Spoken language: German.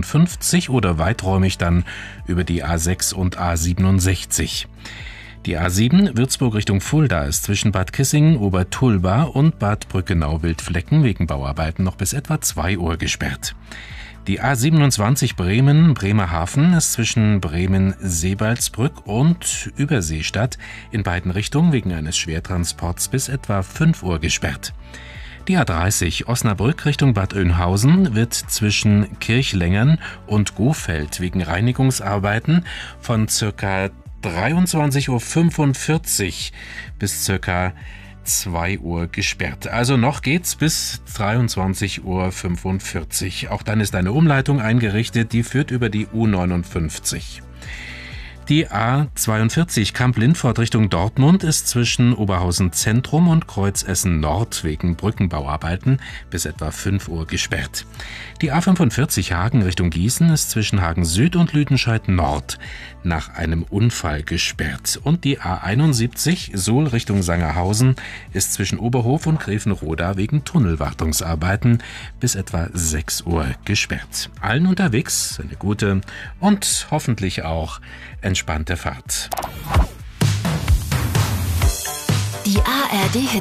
A59 oder weiträumig dann über die A6 und A67. Die A7 Würzburg Richtung Fulda ist zwischen Bad Kissingen, Obertulba und Bad Brückenau-Wildflecken wegen Bauarbeiten noch bis etwa 2 Uhr gesperrt. Die A27 Bremen-Bremerhaven ist zwischen Bremen-Sebaldsbrück und Überseestadt in beiden Richtungen wegen eines Schwertransports bis etwa 5 Uhr gesperrt. Die A30 Osnabrück Richtung Bad Oeynhausen wird zwischen Kirchlengern und Gohfeld wegen Reinigungsarbeiten von ca. 23:45 Uhr bis ca. 2 Uhr gesperrt. Also noch geht's bis 23:45 Uhr. Auch dann ist eine Umleitung eingerichtet, die führt über die U59. Die A42 Kamp-Lindfort Richtung Dortmund ist zwischen Oberhausen Zentrum und Kreuzessen Nord wegen Brückenbauarbeiten bis etwa 5 Uhr gesperrt. Die A45 Hagen Richtung Gießen ist zwischen Hagen Süd und Lüdenscheid Nord nach einem Unfall gesperrt. Und die A71 Suhl Richtung Sangerhausen ist zwischen Oberhof und Grevenroda wegen Tunnelwartungsarbeiten bis etwa 6 Uhr gesperrt. Allen unterwegs eine gute und hoffentlich auch entspannte Fahrt. Die ARD